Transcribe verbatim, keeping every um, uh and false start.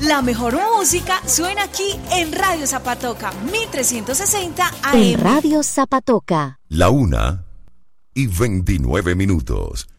La mejor música suena aquí en Radio Zapatoca, mil trescientos sesenta A M. En Radio Zapatoca. La una y veintinueve minutos.